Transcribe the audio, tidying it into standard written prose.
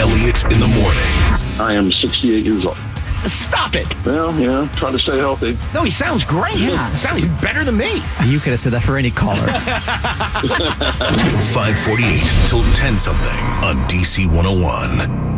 Elliott in the morning. I am 68 years old. Stop it. Well, yeah, trying to stay healthy. No, he sounds great. Yeah. Sounds better than me. You could have said that for any caller. 548 till 10 something on DC 101.